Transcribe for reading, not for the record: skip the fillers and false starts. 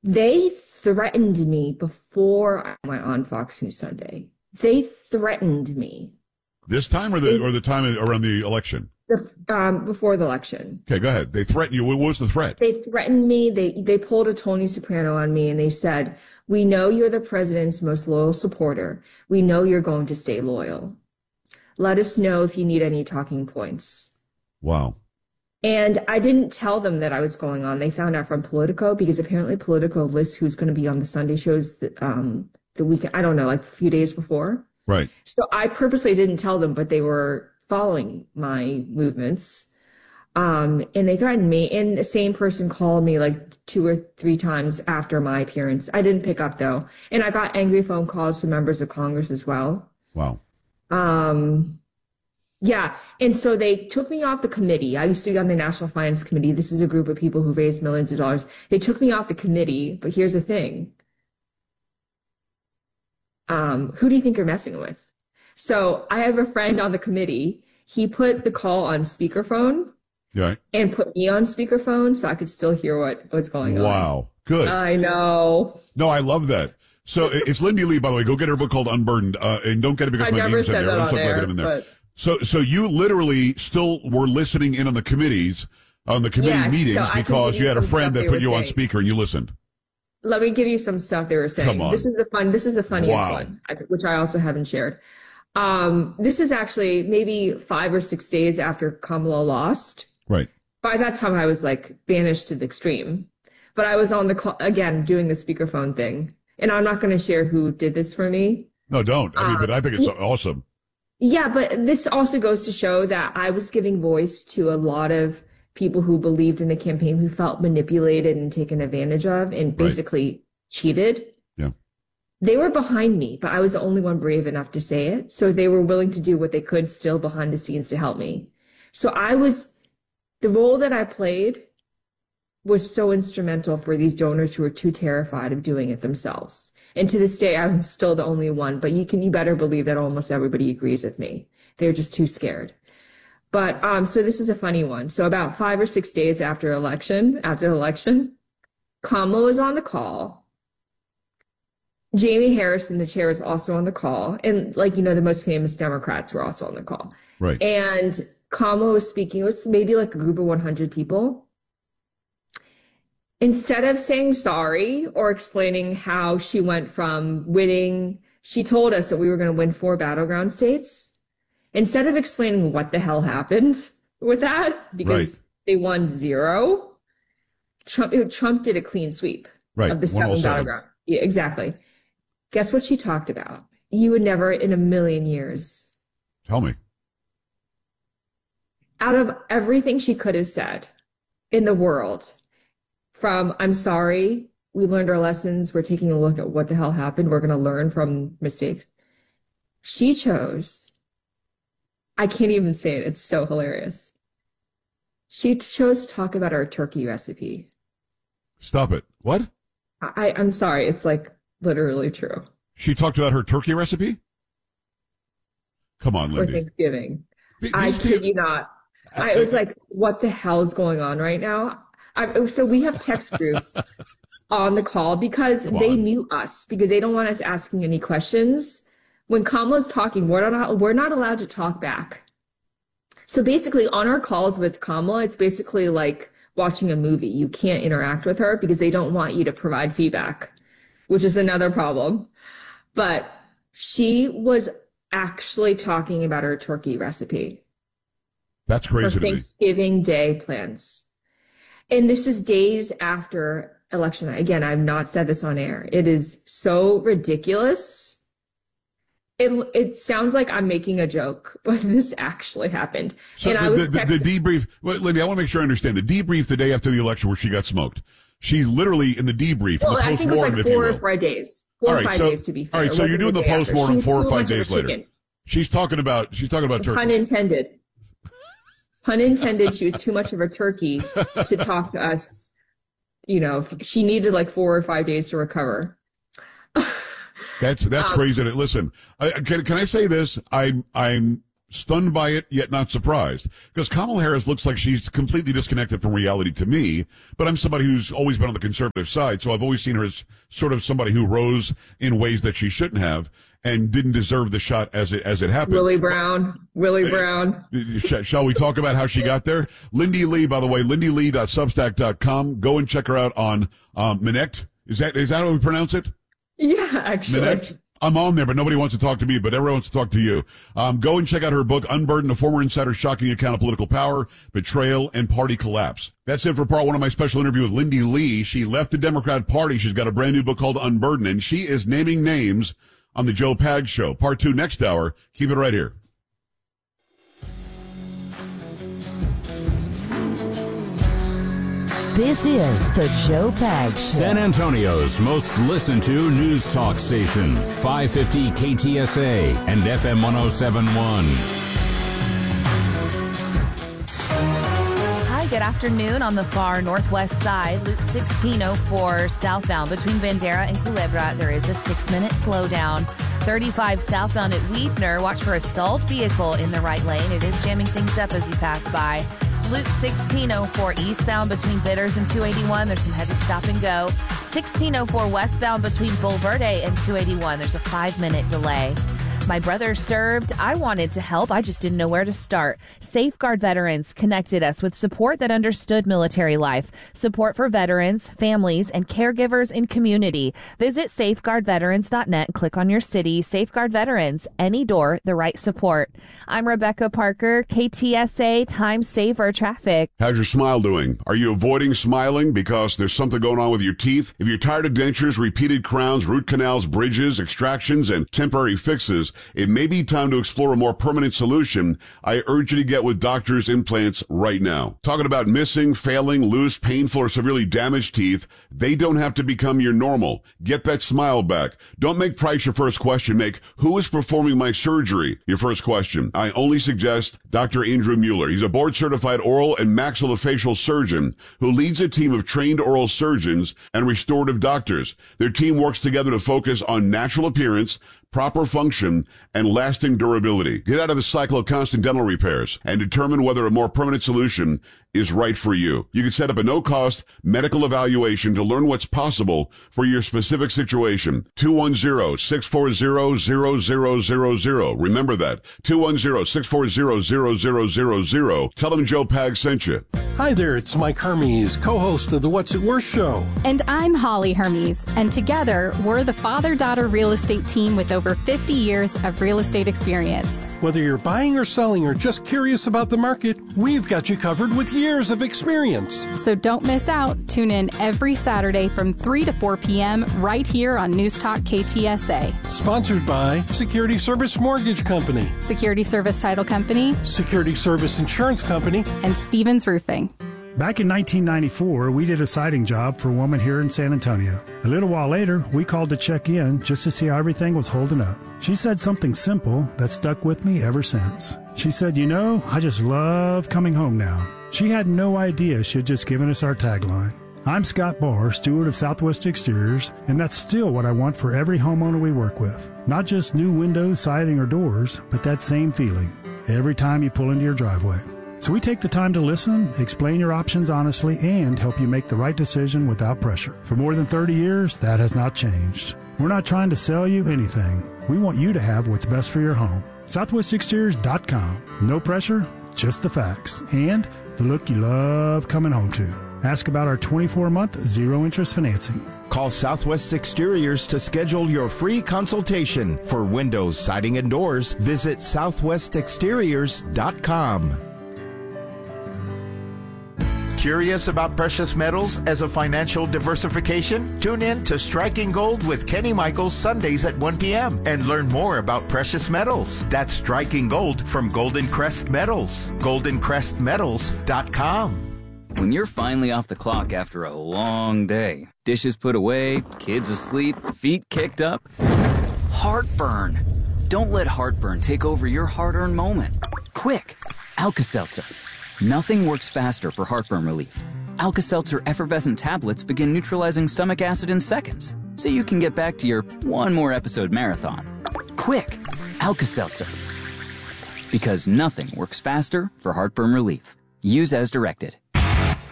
They threatened me before I went on Fox News Sunday. They threatened me. This time or the time around the election? Before the election. Okay, go ahead. They threatened you. What was the threat? They threatened me. They pulled a Tony Soprano on me and they said, "We know you're the president's most loyal supporter. We know you're going to stay loyal. Let us know if you need any talking points." Wow. And I didn't tell them that I was going on. They found out from Politico because apparently Politico lists who's going to be on the Sunday shows the weekend. I don't know, like a few days before. Right. So I purposely didn't tell them, but they were following my movements. And they threatened me. And the same person called me like 2 or 3 times after my appearance. I didn't pick up though. And I got angry phone calls from members of Congress as well. Wow. Yeah. And so they took me off the committee. I used to be on the National Finance Committee. This is a group of people who raised millions of dollars. They took me off the committee. But here's the thing. Who do you think you're messing with? So I have a friend on the committee. He put the call on speakerphone. Yeah. And put me on speakerphone so I could still hear what was going on. Wow. Good. I know. No, I love that. So it's Lindy Lee, by the way. Go get her book called Unburdened. And don't get it because my name's in there. I'm so glad I'm in there. So you literally still were listening in on the committees, on the committee meetings so because you had a friend that put you on speaker and you listened. Let me give you some stuff they were saying. Come on. This is the funniest one, which I also haven't shared. This is actually maybe 5 or 6 days after Kamala lost. Right. By that time, I was like banished to the extreme. But I was on the call again, doing the speakerphone thing. And I'm not going to share who did this for me. No, don't. I mean, but I think it's awesome. Yeah, but this also goes to show that I was giving voice to a lot of people who believed in the campaign, who felt manipulated and taken advantage of and basically cheated. Yeah. They were behind me, but I was the only one brave enough to say it. So they were willing to do what they could still behind the scenes to help me. So the role that I played was so instrumental for these donors who were too terrified of doing it themselves. And to this day, I'm still the only one, but you better believe that almost everybody agrees with me. They're just too scared. But, so this is a funny one. So about 5 or 6 days after the election, Kamala was on the call. Jamie Harrison, the chair, was also on the call. And the most famous Democrats were also on the call. Right. And Kamala was speaking. It was maybe like a group of 100 people. Instead of saying sorry or explaining how she went from winning, she told us that we were going to win 4 battleground states. Instead of explaining what the hell happened with that, because they won 0, Trump did a clean sweep of the 7 battleground. Yeah, exactly. Guess what she talked about? You would never in a million years. Tell me. Out of everything she could have said in the world, from I'm sorry, we learned our lessons, we're taking a look at what the hell happened, we're going to learn from mistakes, she chose, I can't even say it, it's so hilarious. She chose to talk about her turkey recipe. Stop it. What? I'm sorry, it's literally true. She talked about her turkey recipe? Come on, Lindy. For Thanksgiving. I kid you not. I was like, what the hell is going on right now? So we have text groups on the call because they mute us because they don't want us asking any questions. When Kamala's talking, we're not allowed to talk back. So basically on our calls with Kamala, it's basically like watching a movie. You can't interact with her because they don't want you to provide feedback, which is another problem. But she was actually talking about her turkey recipe. That's crazy to me. Thanksgiving Day plans. And this is days after election night. Again, I've not said this on air. It is so ridiculous. It sounds like I'm making a joke, but this actually happened. So and the debrief, Lindy, I want to make sure I understand. The debrief the day after the election where she got smoked. She's literally in the debrief, the I think it was postmortem, 4 or 5 days. 4 or 5 days to be fair. All right, so you're doing the postmortem 4 or 5 days later. Chicken. She's talking about turkey. Pun intended. Pun intended, she was too much of a turkey to talk to us. She needed 4 or 5 days to recover. That's crazy. Listen, can I say this? I'm stunned by it, yet not surprised. Because Kamala Harris looks like she's completely disconnected from reality to me, but I'm somebody who's always been on the conservative side, so I've always seen her as sort of somebody who rose in ways that she shouldn't have and didn't deserve the shot as it happened. Willie Brown. Shall we talk about how she got there? Lindy Lee, by the way, lindylee.substack.com. Go and check her out on Minect. Is that how we pronounce it? Yeah, actually. Minect? I'm on there, but nobody wants to talk to me, but everyone wants to talk to you. Go and check out her book, Unburdened, a former insider's shocking account of political power, betrayal, and party collapse. That's it for part one of my special interview with Lindy Lee. She left the Democrat Party. She's got a brand new book called Unburdened, and she is naming names on the Joe Pags Show. Part two next hour. Keep it right here. This is the Joe Pags Show. San Antonio's most listened to news talk station, 550 KTSA and FM 1071. Hi, good afternoon. On the far northwest side, Loop 1604 southbound between Bandera and Culebra, there is a 6-minute slowdown. 35 southbound at Weidner, watch for a stalled vehicle in the right lane. It is jamming things up as you pass by. Loop 1604 eastbound between Bitters and 281. There's some heavy stop and go. 1604 westbound between Bulverde and 281. There's a 5-minute delay. My brother served. I wanted to help. I just didn't know where to start. Safeguard Veterans connected us with support that understood military life. Support for veterans, families, and caregivers in community. Visit safeguardveterans.net and click on your city. Safeguard Veterans. Any door, the right support. I'm Rebecca Parker, KTSA Time Saver Traffic. How's your smile doing? Are you avoiding smiling because there's something going on with your teeth? If you're tired of dentures, repeated crowns, root canals, bridges, extractions, and temporary fixes, it may be time to explore a more permanent solution. I urge you to get with Doctor's Implants right now. Talking about missing, failing, loose, painful, or severely damaged teeth, they don't have to become your normal. Get that smile back. Don't make price your first question. Make, who is performing my surgery, your first question. I only suggest Dr. Andrew Mueller. He's a board-certified oral and maxillofacial surgeon who leads a team of trained oral surgeons and restorative doctors. Their team works together to focus on natural appearance, proper function, and lasting durability. Get out of the cycle of constant dental repairs and determine whether a more permanent solution is right for you. You can set up a no-cost medical evaluation to learn what's possible for your specific situation. 210-640-0000. Remember that. 210-640-0000. Tell them Joe Pags sent you. Hi there, it's Mike Hermes, co-host of the What's It Worth show. And I'm Holly Hermes, and together we're the father-daughter real estate team with over 50 years of real estate experience. Whether you're buying or selling or just curious about the market, we've got you covered with years of experience. So don't miss out. Tune in every Saturday from 3 to 4 p.m. right here on News Talk KTSA. Sponsored by Security Service Mortgage Company, Security Service Title Company, Security Service Insurance Company, and Stevens Roofing. Back in 1994, we did a siding job for a woman here in San Antonio. A little while later, we called to check in just to see how everything was holding up. She said something simple that stuck with me ever since. She said, "You know, I just love coming home now." She had no idea she had just given us our tagline. I'm Scott Barr, steward of Southwest Exteriors, and that's still what I want for every homeowner we work with. Not just new windows, siding, or doors, but that same feeling every time you pull into your driveway. So we take the time to listen, explain your options honestly, and help you make the right decision without pressure. For more than 30 years, that has not changed. We're not trying to sell you anything. We want you to have what's best for your home. SouthwestExteriors.com. No pressure, just the facts, and the look you love coming home to. Ask about our 24-month zero-interest financing. Call Southwest Exteriors to schedule your free consultation. For windows, siding, and doors, visit southwestexteriors.com. Curious about precious metals as a financial diversification? Tune in to Striking Gold with Kenny Michaels Sundays at 1 p.m. and learn more about precious metals. That's Striking Gold from Golden Crest Metals. GoldenCrestMetals.com. When you're finally off the clock after a long day, dishes put away, kids asleep, feet kicked up, heartburn. Don't let heartburn take over your hard-earned moment. Quick, Alka-Seltzer. Nothing works faster for heartburn relief. Alka-Seltzer effervescent tablets begin neutralizing stomach acid in seconds, so you can get back to your one more episode marathon. Quick, Alka-Seltzer. Because nothing works faster for heartburn relief. Use as directed.